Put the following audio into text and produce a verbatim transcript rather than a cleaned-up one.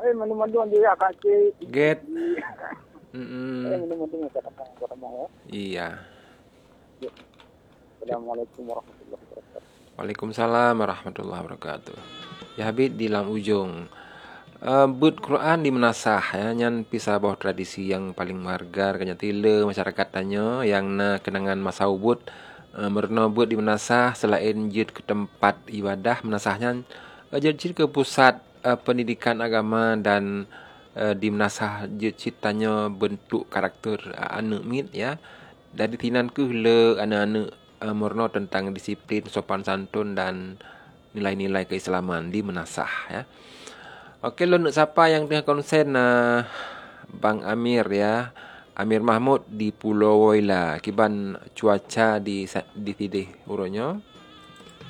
Eh, menu-menu dia Kak Cik. Get. Eh, Mm-mm. menu-menu kata kata mau. Iya. Assalamualaikum warahmatullahi wabarakatuh. Waalaikumsalam warahmatullahi wabarakatuh. Ya Habib di lam ujung. Uh, but Quran di menasah ya nyan pisah bawah tradisi yang paling margar kanya tila masyarakat tanya yang na kenangan masa ubud uh, merna but di menasah selain jid ke tempat ibadah menasahnya uh, jid ke pusat uh, pendidikan agama dan uh, di menasah jid tanya bentuk karakter uh, anak mit ya dari tinan ke le anak-anak uh, merna tentang disiplin sopan santun dan nilai-nilai keislaman di menasah ya. Okey, lo nak siapa yang tengah konsen uh, Bang Amir ya. Amir Mahmud di Pulau Woyla. Kiban cuaca di di tidih uronyo.